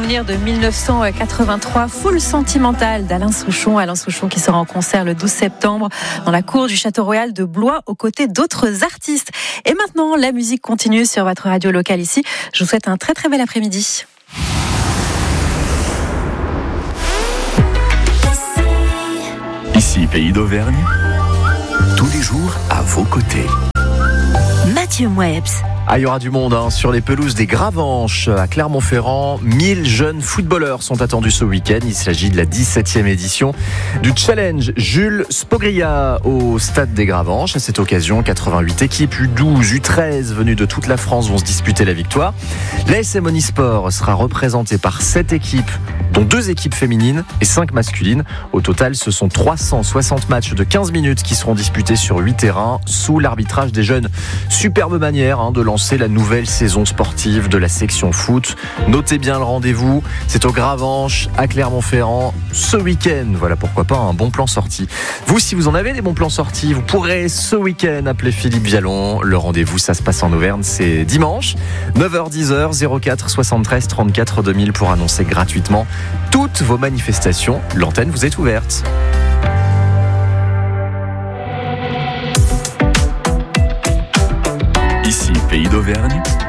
souvenir de 1983, Foule sentimentale d'Alain Souchon. Alain Souchon qui sera en concert le 12 septembre dans la cour du Château Royal de Blois aux côtés d'autres artistes. Et maintenant, la musique continue sur votre radio locale ici. Je vous souhaite un très très bel après-midi. Ici, Pays d'Auvergne, tous les jours à vos côtés. Mathieu Mouebs. Il y aura du monde sur les pelouses des Gravenches à Clermont-Ferrand. 1000 jeunes footballeurs sont attendus ce week-end. Il s'agit de la 17e édition du Challenge Jules Spogria au stade des Gravenches. À cette occasion, 88 équipes, U12, U13 venues de toute la France vont se disputer la victoire. L'ASM Omnisport sera représenté par 7 équipes, dont 2 équipes féminines et 5 masculines. Au total, ce sont 360 matchs de 15 minutes qui seront disputés sur 8 terrains sous l'arbitrage des jeunes. Superbe manière de lancer la nouvelle saison sportive de la section foot. Notez bien le rendez-vous, c'est au Gravenches à Clermont-Ferrand ce week-end. Voilà, pourquoi pas un bon plan sorti. Vous, si vous en avez des bons plans sortis, vous pourrez ce week-end appeler Philippe Vialon. Le rendez-vous, ça se passe en Auvergne, c'est dimanche 9h-10h 04 73 34 2000 pour annoncer gratuitement toutes vos manifestations. L'antenne vous est ouverte. Ici, Pays d'Auvergne,